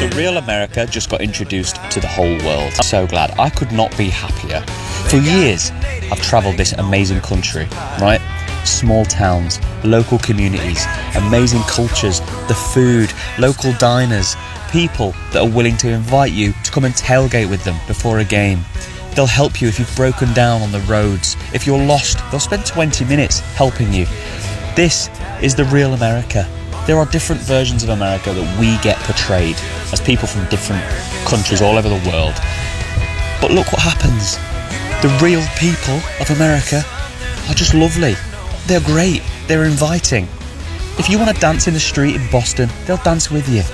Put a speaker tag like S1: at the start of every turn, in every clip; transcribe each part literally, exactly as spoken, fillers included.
S1: Real America just got introduced to the whole world. I'm so glad. I could not be happier. For years, I've travelled this amazing country, right? Small towns, local communities, amazing cultures, the food, local diners, people that are willing to invite you to come and tailgate with them before a game. They'll help you if you've broken down on the roads. If you're lost, they'll spend twenty minutes helping you. This is the real America. There are different versions of America that we get portrayed as people from different countries all over the world. But look what happens. The real people of America are just lovely. They're great. They're inviting. If you want to dance in the street in Boston, they'll dance with you.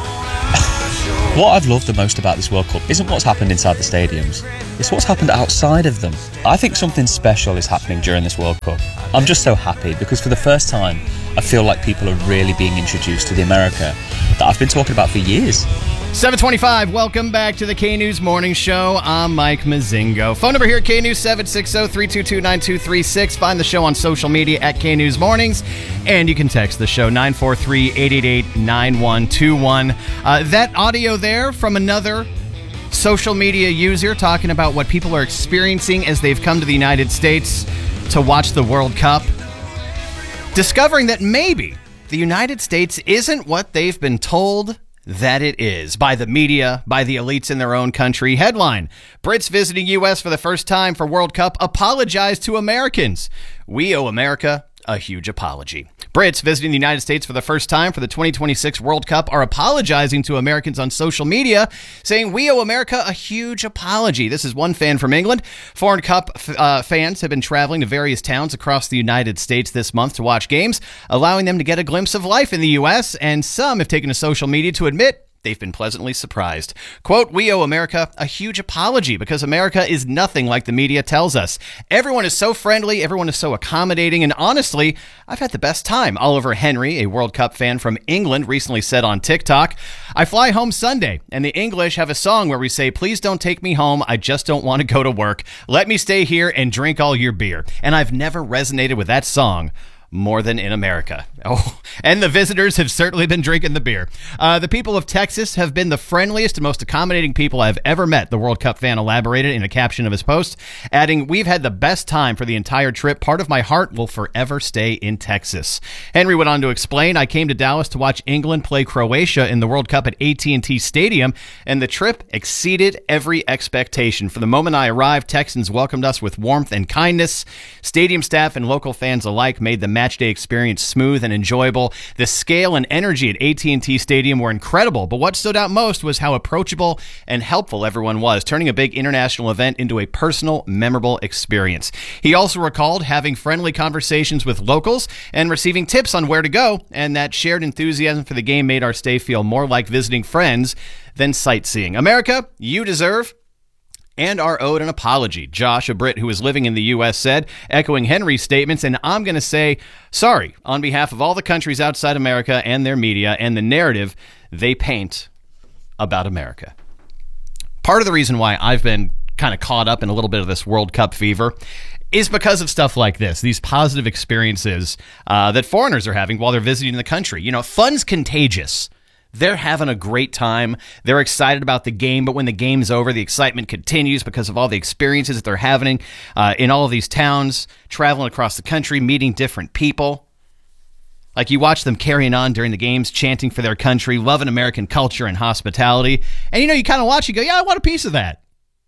S1: What I've loved the most about this World Cup isn't what's happened inside the stadiums. It's what's happened outside of them. I think something special is happening during this World Cup. I'm just so happy because for the first time, I feel like people are really being introduced to the America that I've been talking about for years.
S2: seven twenty-five, welcome back to the K-News Morning Show. I'm Mike Mazingo. Phone number here at K-News, seven six zero, three two two, nine two three six. Find the show on social media at K-News Mornings. And you can text the show, nine four three, eight eight eight, nine one two one. Uh, that audio there from another social media user talking about what people are experiencing as they've come to the United States to watch the World Cup. Discovering that maybe the United States isn't what they've been told that it is by the media, by the elites in their own country. Headline: Brits visiting U S for the first time for World Cup apologize to Americans. We owe America a huge apology. Brits visiting the United States for the first time for the twenty twenty-six World Cup are apologizing to Americans on social media, saying we owe America a huge apology. This is one fan from England. Foreign Cup uh, fans have been traveling to various towns across the United States this month to watch games, allowing them to get a glimpse of life in the U S, and some have taken to social media to admit they've been pleasantly surprised. Quote, we owe America a huge apology because America is nothing like the media tells us. Everyone is so friendly, everyone is so accommodating, and honestly, I've had the best time. Oliver Henry, a World Cup fan from England, recently said on TikTok, I fly home Sunday, and the English have a song where we say, please don't take me home, I just don't want to go to work. Let me stay here and drink all your beer. And I've never resonated with that song more than in America. Oh, and the visitors have certainly been drinking the beer. Uh, the people of Texas have been the friendliest and most accommodating people I've ever met, the World Cup fan elaborated in a caption of his post, adding, we've had the best time for the entire trip. Part of my heart will forever stay in Texas. Henry went on to explain, I came to Dallas to watch England play Croatia in the World Cup at A T and T Stadium, and the trip exceeded every expectation. From the moment I arrived, Texans welcomed us with warmth and kindness. Stadium staff and local fans alike made the match day experience smooth and enjoyable. The scale and energy at A T and T Stadium were incredible, but what stood out most was how approachable and helpful everyone was, turning a big international event into a personal, memorable experience. He also recalled having friendly conversations with locals and receiving tips on where to go, and that shared enthusiasm for the game made our stay feel more like visiting friends than sightseeing. America, you deserve and are owed an apology. Josh, a Brit who is living in the U S, said, echoing Henry's statements, and I'm going to say sorry on behalf of all the countries outside America and their media and the narrative they paint about America. Part of the reason why I've been kind of caught up in a little bit of this World Cup fever is because of stuff like this, these positive experiences uh, that foreigners are having while they're visiting the country. You know, fun's contagious. They're having a great time. They're excited about the game, but when the game's over, the excitement continues because of all the experiences that they're having uh, in all of these towns, traveling across the country, meeting different people. Like you watch them carrying on during the games, chanting for their country, loving American culture and hospitality. And you know, you kind of watch, you go, yeah, I want a piece of that.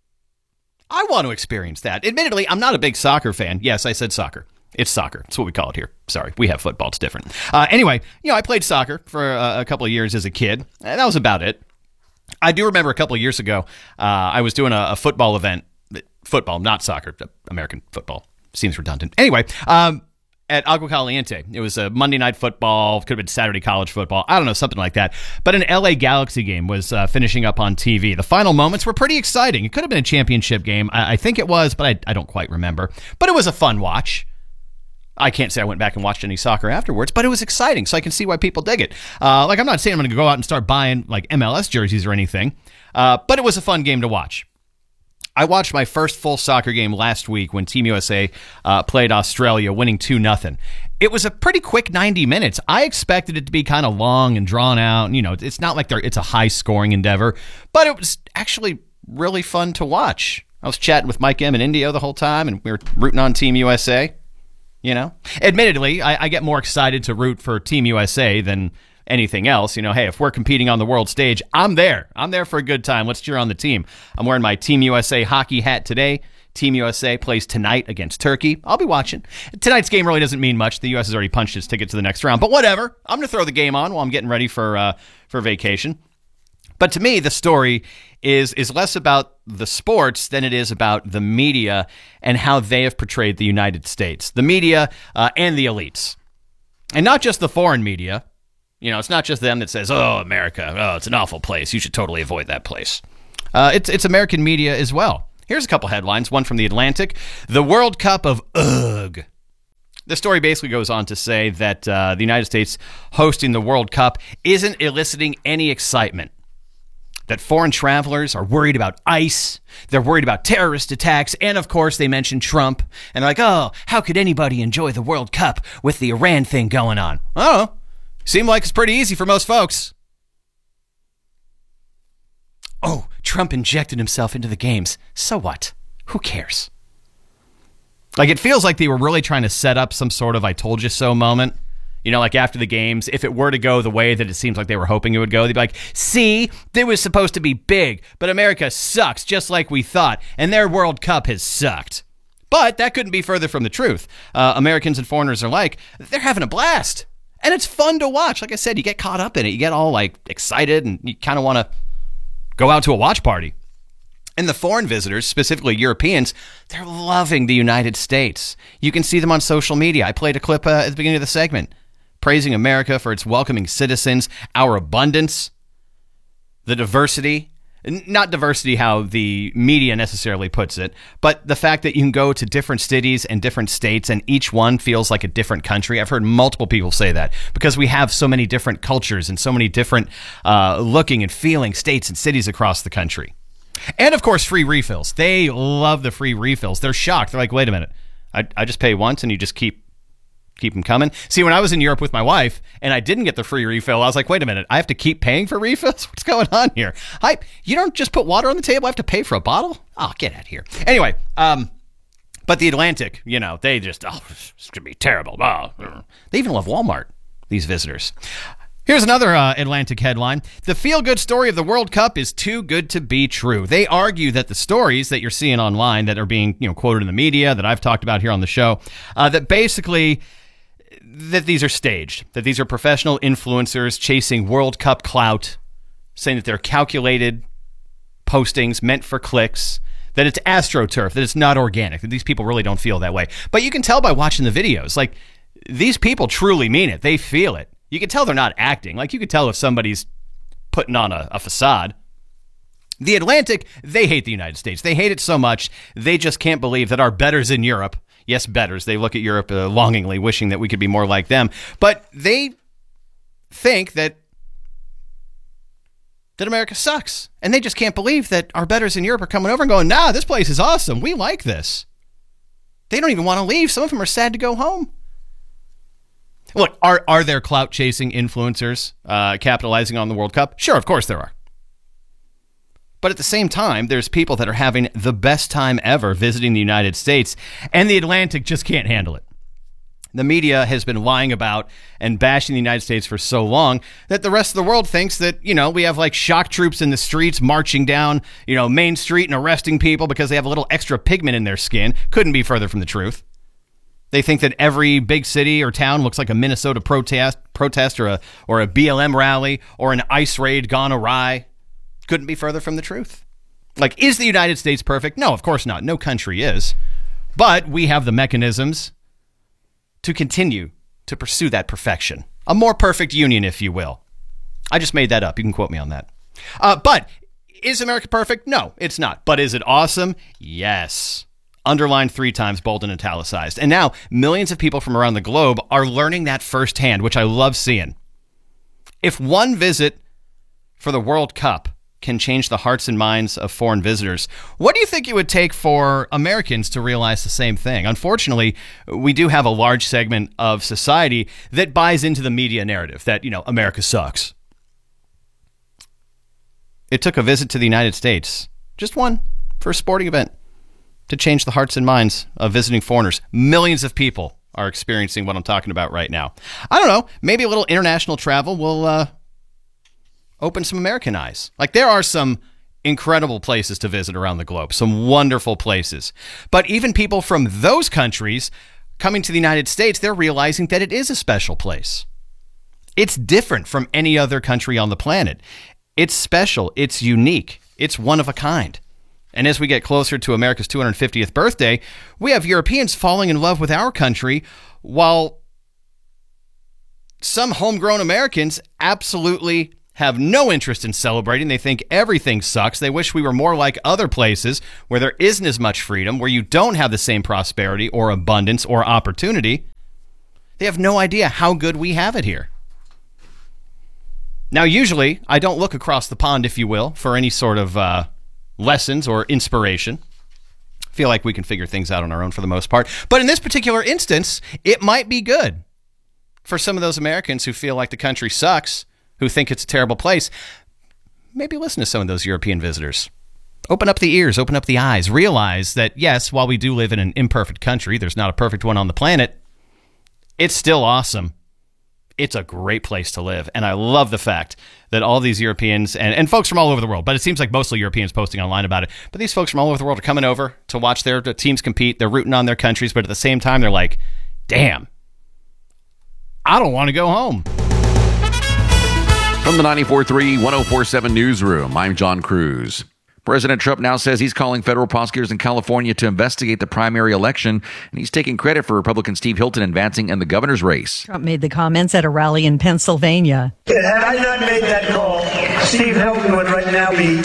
S2: I want to experience that. Admittedly, I'm not a big soccer fan. Yes, I said soccer. It's soccer. That's what we call it here. Sorry, we have football. It's different. Uh, anyway, you know, I played soccer for a, a couple of years as a kid, and that was about it. I do remember a couple of years ago, uh, I was doing a, a football event. Football, not soccer. American football. Seems redundant. Anyway, um, at Agua Caliente. It was a Monday night football. Could have been Saturday college football. I don't know, something like that. But an L A Galaxy game was uh, finishing up on T V. The final moments were pretty exciting. It could have been a championship game. I, I think it was, but I, I don't quite remember. But it was a fun watch. I can't say I went back and watched any soccer afterwards, but it was exciting, so I can see why people dig it. Uh, like, I'm not saying I'm going to go out and start buying, like, M L S jerseys or anything, uh, but it was a fun game to watch. I watched my first full soccer game last week when Team U S A uh, played Australia, winning two nothing. It was a pretty quick ninety minutes. I expected it to be kind of long and drawn out. You know, it's not like they're, it's a high-scoring endeavor, but it was actually really fun to watch. I was chatting with Mike M and Indio the whole time, and we were rooting on Team U S A. You know, admittedly, I, I get more excited to root for Team U S A than anything else. You know, hey, if we're competing on the world stage, I'm there. I'm there for a good time. Let's cheer on the team. I'm wearing my Team U S A hockey hat today. Team U S A plays tonight against Turkey. I'll be watching. Tonight's game really doesn't mean much. The U S has already punched its ticket to the next round, but whatever. I'm going to throw the game on while I'm getting ready for uh, for vacation. But to me, the story is is less about the sports than it is about the media and how they have portrayed the United States. The media uh, and the elites. And not just the foreign media. You know, it's not just them that says, oh, America, oh, it's an awful place. You should totally avoid that place. Uh, it's, it's American media as well. Here's a couple headlines. One from The Atlantic. The World Cup of Ugh. The story basically goes on to say that uh, the United States hosting the World Cup isn't eliciting any excitement. That foreign travelers are worried about ICE, they're worried about terrorist attacks, and of course they mention Trump. And they're like, oh, how could anybody enjoy the World Cup with the Iran thing going on? I don't know. Seemed like it's pretty easy for most folks. Oh, Trump injected himself into the games. So what? Who cares? Like, it feels like they were really trying to set up some sort of I told you so moment. You know, like after the games, if it were to go the way that it seems like they were hoping it would go, they'd be like, see, it was supposed to be big, but America sucks just like we thought, and their World Cup has sucked. But that couldn't be further from the truth. Uh, Americans and foreigners alike, they're having a blast. And it's fun to watch. Like I said, you get caught up in it. You get all like excited and you kind of want to go out to a watch party. And the foreign visitors, specifically Europeans, they're loving the United States. You can see them on social media. I played a clip uh, at the beginning of the segment praising America for its welcoming citizens, our abundance, the diversity. Not diversity how the media necessarily puts it, but the fact that you can go to different cities and different states and each one feels like a different country. I've heard multiple people say that because we have so many different cultures and so many different uh, looking and feeling states and cities across the country. And of course, free refills. They love the free refills. They're shocked. They're like, wait a minute. I, I just pay once and you just keep Keep them coming. See, when I was in Europe with my wife and I didn't get the free refill, I was like, wait a minute, I have to keep paying for refills? What's going on here? I, you don't just put water on the table, I have to pay for a bottle? Oh, get out of here. Anyway, um, but the Atlantic, you know, they just, oh, it's going to be terrible. Oh. They even love Walmart, these visitors. Here's another uh, Atlantic headline. The feel-good story of the World Cup is too good to be true. They argue that the stories that you're seeing online that are being, you know, quoted in the media, that I've talked about here on the show, uh, that basically that these are staged, that these are professional influencers chasing World Cup clout, saying that they're calculated postings meant for clicks, that it's AstroTurf, that it's not organic, that these people really don't feel that way. But you can tell by watching the videos, like, these people truly mean it. They feel it. You can tell they're not acting. Like, you can tell if somebody's putting on a, a facade. The Atlantic, they hate the United States. They hate it so much, they just can't believe that our betters in Europe, yes, betters, they look at Europe uh, longingly, wishing that we could be more like them, but they think that that America sucks. And they just can't believe that our betters in Europe are coming over and going, nah, this place is awesome. We like this. They don't even want to leave. Some of them are sad to go home. Look, are are there clout-chasing influencers uh, capitalizing on the World Cup? Sure, of course there are. But at the same time, there's people that are having the best time ever visiting the United States, and the Atlantic just can't handle it. The media has been lying about and bashing the United States for so long that the rest of the world thinks that, you know, we have like shock troops in the streets marching down, you know, Main Street and arresting people because they have a little extra pigment in their skin. Couldn't be further from the truth. They think that every big city or town looks like a Minnesota protest, protest or a or a B L M rally or an ICE raid gone awry. Couldn't be further from the truth. Like, is the United States perfect? No, of course not. No country is. But we have the mechanisms to continue to pursue that perfection. A more perfect union, if you will. I just made that up. You can quote me on that. Uh, but is America perfect? No, it's not. But is it awesome? Yes. Underlined three times, bold and italicized. And now millions of people from around the globe are learning that firsthand, which I love seeing. If one visit for the World Cup can change the hearts and minds of foreign visitors. What do you think it would take for Americans to realize the same thing? Unfortunately, we do have a large segment of society that buys into the media narrative that, you know, America sucks. It took a visit to the United States, just one, for a sporting event, to change the hearts and minds of visiting foreigners. Millions of people are experiencing what I'm talking about right now. I don't know, maybe a little international travel will uh, open some American eyes. Like, there are some incredible places to visit around the globe, some wonderful places. But even people from those countries coming to the United States, they're realizing that it is a special place. It's different from any other country on the planet. It's special. It's unique. It's one of a kind. And as we get closer to America's two hundred fiftieth birthday, we have Europeans falling in love with our country, while some homegrown Americans absolutely have no interest in celebrating. They think everything sucks. They wish we were more like other places where there isn't as much freedom, where you don't have the same prosperity or abundance or opportunity. They have no idea how good we have it here. Now, usually, I don't look across the pond, if you will, for any sort of uh, lessons or inspiration. I feel like we can figure things out on our own for the most part. But in this particular instance, it might be good for some of those Americans who feel like the country sucks, who think it's a terrible place. Maybe listen to some of those European visitors. Open up the ears, open up the eyes. Realize that, yes, while we do live in an imperfect country, there's not a perfect one on the planet, it's still awesome. It's a great place to live. And I love the fact that all these Europeans and, and folks from all over the world, but it seems like mostly Europeans posting online about it, but these folks from all over the world are coming over to watch their teams compete. They're rooting on their countries, but at the same time, they're like, damn, I don't want to go home.
S3: From the ninety-four point three, one oh four point seven Newsroom, I'm John Cruz. President Trump now says he's calling federal prosecutors in California to investigate the primary election, and he's taking credit for Republican Steve Hilton advancing in the governor's race.
S4: Trump made the comments at a rally in Pennsylvania.
S5: Had I not made that call, Steve Hilton would right now be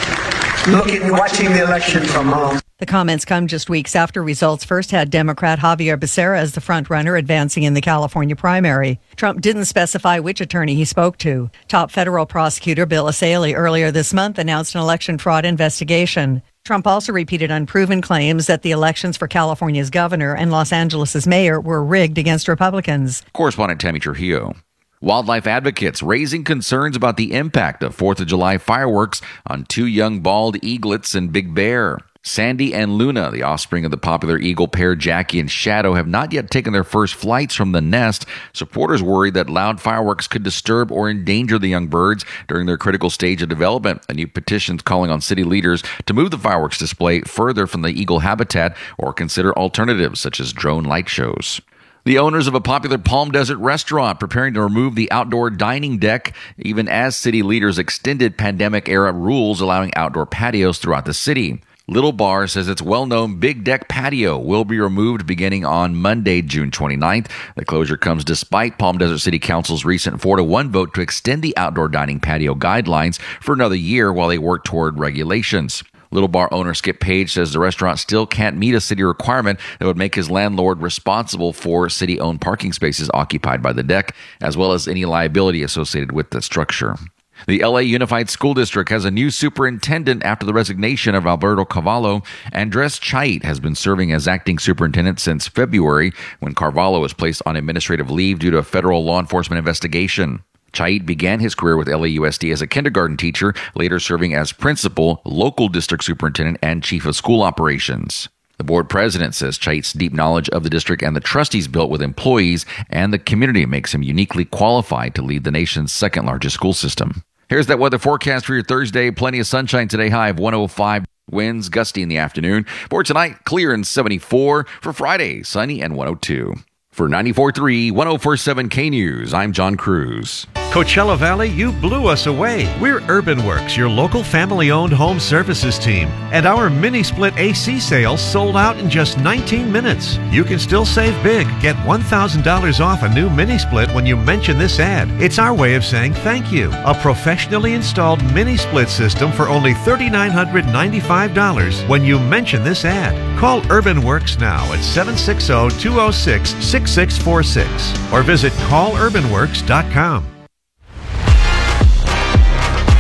S5: looking, watching the election from home.
S4: The comments come just weeks after results first had Democrat Javier Becerra as the front-runner advancing in the California primary. Trump didn't specify which attorney he spoke to. Top federal prosecutor Bill Asaley earlier this month announced an election fraud investigation. Trump also repeated unproven claims that the elections for California's governor and Los Angeles' mayor were rigged against Republicans.
S3: Correspondent Tammy Trujillo. Wildlife advocates raising concerns about the impact of fourth of July fireworks on two young bald eaglets in Big Bear. Sandy and Luna, the offspring of the popular eagle pair Jackie and Shadow, have not yet taken their first flights from the nest. Supporters worry that loud fireworks could disturb or endanger the young birds during their critical stage of development. A new petition calling on city leaders to move the fireworks display further from the eagle habitat or consider alternatives such as drone light shows. The owners of a popular Palm Desert restaurant preparing to remove the outdoor dining deck, even as city leaders extended pandemic-era rules allowing outdoor patios throughout the city. Little Bar says its well-known Big Deck patio will be removed beginning on Monday, June twenty-ninth. The closure comes despite Palm Desert City Council's recent four to one vote to extend the outdoor dining patio guidelines for another year while they work toward regulations. Little Bar owner Skip Page says the restaurant still can't meet a city requirement that would make his landlord responsible for city-owned parking spaces occupied by the deck, as well as any liability associated with the structure. The L A Unified School District has a new superintendent after the resignation of Alberto Carvalho. Andres Chait has been serving as acting superintendent since February, when Carvalho was placed on administrative leave due to a federal law enforcement investigation. Chait began his career with L A U S D as a kindergarten teacher, later serving as principal, local district superintendent, and chief of school operations. The board president says Chait's deep knowledge of the district and the trust he's built with employees and the community makes him uniquely qualified to lead the nation's second largest school system. Here's that weather forecast for your Thursday. Plenty of sunshine today, high of one oh five. Winds gusty in the afternoon. For tonight, clear and seventy-four. For Friday, sunny and one oh two. For ninety-four point three, one oh four point seven K News, I'm John Cruz.
S6: Coachella Valley, you blew us away. We're UrbanWorks, your local family-owned home services team. And our mini-split A C sale sold out in just nineteen minutes. You can still save big. Get one thousand dollars off a new mini-split when you mention this ad. It's our way of saying thank you. A professionally installed mini-split system for only three thousand nine hundred ninety-five dollars when you mention this ad. Call UrbanWorks now at seven six zero, two zero six, six six four six or visit call urban works dot com.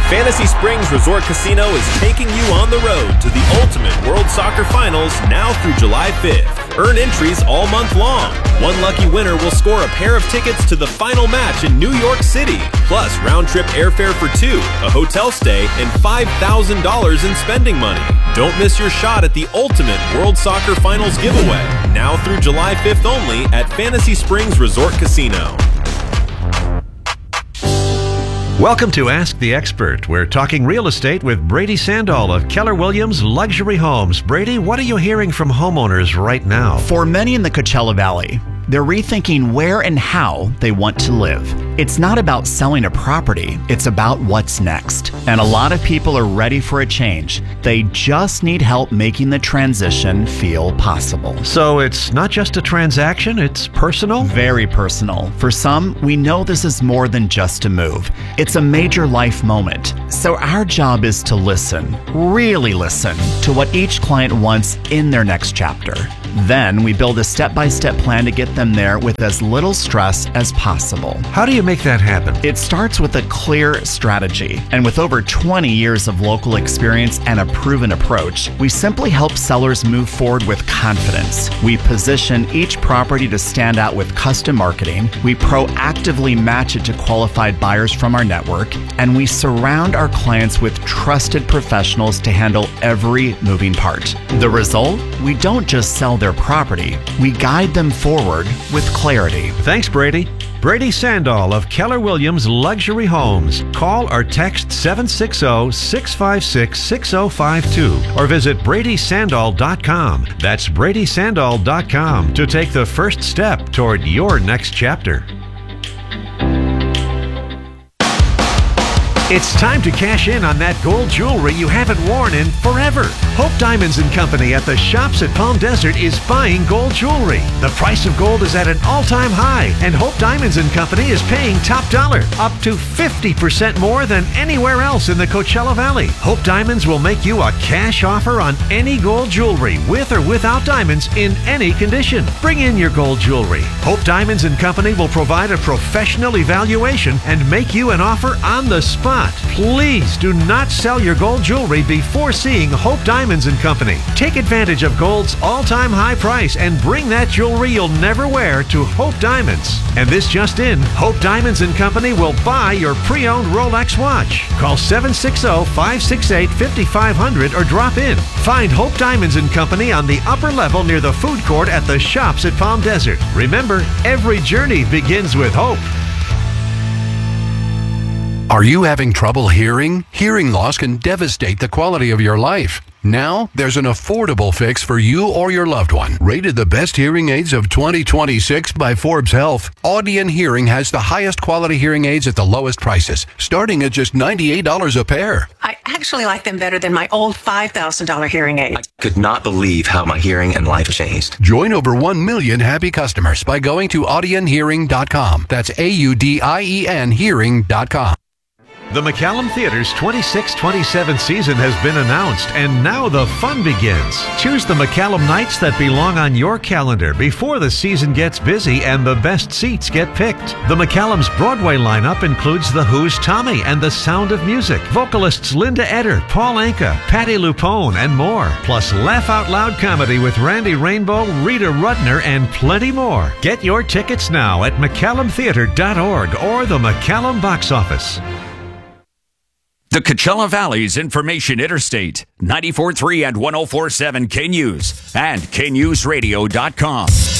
S7: Fantasy Springs Resort Casino is taking you on the road to the Ultimate World Soccer Finals now through July fifth. Earn entries all month long. One lucky winner will score a pair of tickets to the final match in New York City, plus round-trip airfare for two, a hotel stay, and five thousand dollars in spending money. Don't miss your shot at the Ultimate World Soccer Finals giveaway, now through July fifth only at Fantasy Springs Resort Casino.
S6: Welcome to Ask the Expert. We're talking real estate with Brady Sandall of Keller Williams Luxury Homes. Brady, what are you hearing from homeowners right now?
S8: For many in the Coachella Valley, they're rethinking where and how they want to live. It's not about selling a property, it's about what's next. And a lot of people are ready for a change. They just need help making the transition feel possible.
S6: So it's not just a transaction, it's personal?
S8: Very personal. For some, we know this is more than just a move. It's a major life moment. So our job is to listen, really listen, to what each client wants in their next chapter. Then we build a step-by-step plan to get them there with as little stress as possible.
S6: How do you make that happen?
S8: It starts with a clear strategy. And with over twenty years of local experience and a proven approach, we simply help sellers move forward with confidence. We position each property to stand out with custom marketing. We proactively match it to qualified buyers from our network. And we surround our clients with trusted professionals to handle every moving part. The result? We don't just sell their property, we guide them forward with clarity.
S6: Thanks, Brady. Brady Sandall of Keller Williams Luxury Homes. Call or text seven six zero, six five six, six zero five two or visit Brady Sandall dot com. That's Brady Sandall dot com to take the first step toward your next chapter. It's time to cash in on that gold jewelry you haven't worn in forever. Hope Diamonds and Company at the Shops at Palm Desert is buying gold jewelry. The price of gold is at an all-time high, and Hope Diamonds and Company is paying top dollar, up to fifty percent more than anywhere else in the Coachella Valley. Hope Diamonds will make you a cash offer on any gold jewelry, with or without diamonds, in any condition. Bring in your gold jewelry. Hope Diamonds and Company will provide a professional evaluation and make you an offer on the spot. Please do not sell your gold jewelry before seeing Hope Diamonds and Company. Take advantage of gold's all-time high price and bring that jewelry you'll never wear to Hope Diamonds. And this just in, Hope Diamonds and Company will buy your pre-owned Rolex watch. Call seven six zero, five six eight, five five zero zero or drop in. Find Hope Diamonds and Company on the upper level near the food court at the Shops at Palm Desert. Remember, every journey begins with hope.
S9: Are you having trouble hearing? Hearing loss can devastate the quality of your life. Now, there's an affordable fix for you or your loved one. Rated the best hearing aids of twenty twenty-six by Forbes Health, Audion Hearing has the highest quality hearing aids at the lowest prices, starting at just ninety-eight dollars a pair.
S10: I actually like them better than my old five thousand dollars hearing aid.
S11: I could not believe how my hearing and life changed.
S9: Join over one million happy customers by going to audion hearing dot com. That's A U D I E N hearing dot com.
S6: The McCallum Theater's twenty-six twenty-seven season has been announced, and now the fun begins. Choose the McCallum nights that belong on your calendar before the season gets busy and the best seats get picked. The McCallum's Broadway lineup includes The Who's Tommy and The Sound of Music, vocalists Linda Eder, Paul Anka, Patti LuPone, and more. Plus laugh out loud comedy with Randy Rainbow, Rita Rudner, and plenty more. Get your tickets now at McCallum Theater dot org or the McCallum box office.
S12: The Coachella Valley's Information Interstate, ninety-four point three and one oh four point seven K News and K News Radio dot com.